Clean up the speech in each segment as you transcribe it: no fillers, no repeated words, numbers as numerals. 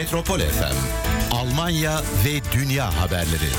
Metropol FM, Almanya ve dünya haberleri.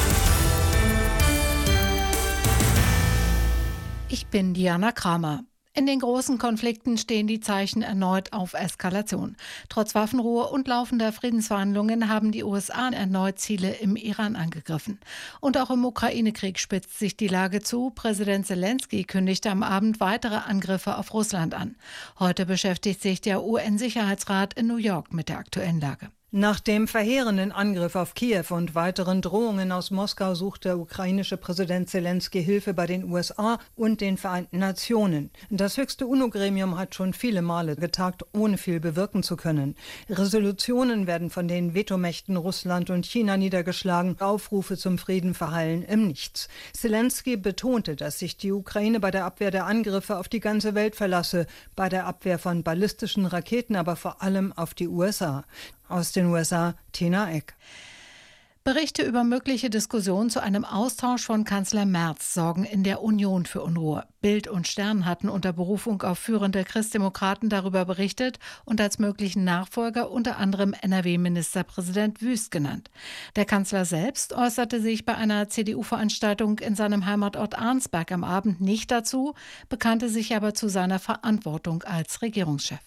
Ich bin Diana Kramer. In den großen Konflikten stehen die Zeichen erneut auf Eskalation. Trotz Waffenruhe und laufender Friedensverhandlungen haben die USA erneut Ziele im Iran angegriffen. Und auch im Ukraine-Krieg spitzt sich die Lage zu. Präsident Zelensky kündigte am Abend weitere Angriffe auf Russland an. Heute beschäftigt sich der UN-Sicherheitsrat in New York mit der aktuellen Lage. Nach dem verheerenden Angriff auf Kiew und weiteren Drohungen aus Moskau sucht der ukrainische Präsident Zelensky Hilfe bei den USA und den Vereinten Nationen. Das höchste UNO-Gremium hat schon viele Male getagt, ohne viel bewirken zu können. Resolutionen werden von den Vetomächten Russland und China niedergeschlagen. Aufrufe zum Frieden verhallen im Nichts. Zelensky betonte, dass sich die Ukraine bei der Abwehr der Angriffe auf die ganze Welt verlasse, bei der Abwehr von ballistischen Raketen aber vor allem auf die USA. Aus den USA, Tina Eck. Berichte über mögliche Diskussionen zu einem Austausch von Kanzler Merz sorgen in der Union für Unruhe. Bild und Stern hatten unter Berufung auf führende Christdemokraten darüber berichtet und als möglichen Nachfolger unter anderem NRW-Ministerpräsident Wüst genannt. Der Kanzler selbst äußerte sich bei einer CDU-Veranstaltung in seinem Heimatort Arnsberg am Abend nicht dazu, bekannte sich aber zu seiner Verantwortung als Regierungschef.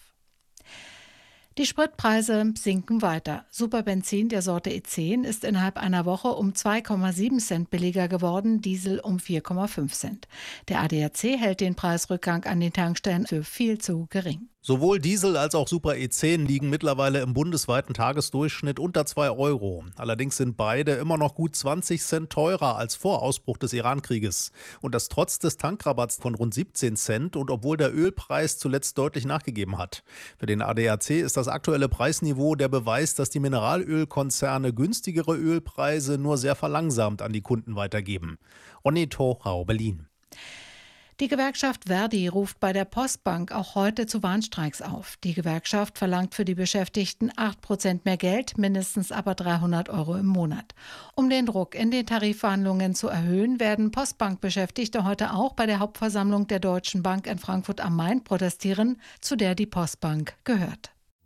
Die Spritpreise sinken weiter. Superbenzin der Sorte E10 ist innerhalb einer Woche um 2,7 Cent billiger geworden, Diesel um 4,5 Cent. Der ADAC hält den Preisrückgang an den Tankstellen für viel zu gering. Sowohl Diesel als auch Super E10 liegen mittlerweile im bundesweiten Tagesdurchschnitt unter 2 Euro. Allerdings sind beide immer noch gut 20 Cent teurer als vor Ausbruch des Iran-Krieges. Und das trotz des Tankrabatts von rund 17 Cent und obwohl der Ölpreis zuletzt deutlich nachgegeben hat. Für den ADAC ist das aktuelle Preisniveau der Beweis, dass die Mineralölkonzerne günstigere Ölpreise nur sehr verlangsamt an die Kunden weitergeben. Ronny Torau, Berlin. Die Gewerkschaft Verdi ruft bei der Postbank auch heute zu Warnstreiks auf. Die Gewerkschaft verlangt für die Beschäftigten 8% mehr Geld, mindestens aber 300 Euro im Monat. Um den Druck in den Tarifverhandlungen zu erhöhen, werden Postbankbeschäftigte heute auch bei der Hauptversammlung der Deutschen Bank in Frankfurt am Main protestieren, zu der die Postbank gehört.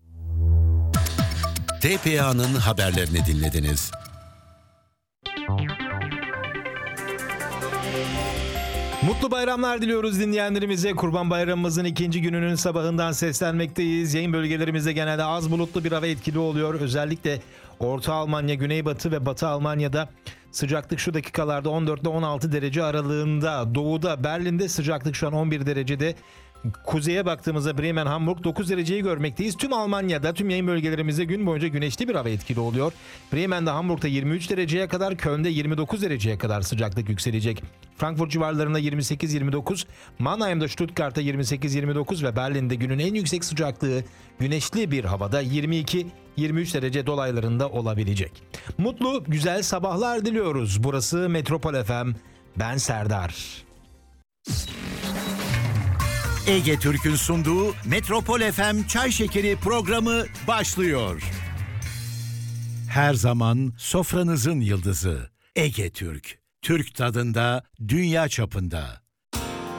TPA'nın haberlerini dinlediniz. Mutlu bayramlar diliyoruz dinleyenlerimize. Kurban Bayramımızın ikinci gününün sabahından seslenmekteyiz. Yayın bölgelerimizde genelde az bulutlu bir hava etkili oluyor. Özellikle Orta Almanya, Güneybatı ve Batı Almanya'da sıcaklık şu dakikalarda 14 ile 16 derece aralığında. Doğuda, Berlin'de sıcaklık şu an 11 derecede. Kuzeye baktığımızda Bremen, Hamburg 9 dereceyi görmekteyiz. Tüm Almanya'da, tüm yayın bölgelerimizde gün boyunca güneşli bir hava etkili oluyor. Bremen'de, Hamburg'da 23 dereceye kadar, Köln'de 29 dereceye kadar sıcaklık yükselecek. Frankfurt civarlarında 28-29, Mannheim'da, Stuttgart'ta 28-29 ve Berlin'de günün en yüksek sıcaklığı güneşli bir havada 22-23 derece dolaylarında olabilecek. Mutlu, güzel sabahlar diliyoruz. Burası Metropol FM. Ben Serdar. Ege Türk'ün sunduğu Metropol FM Çay Şekeri programı başlıyor. Her zaman sofranızın yıldızı Ege Türk. Türk tadında, dünya çapında.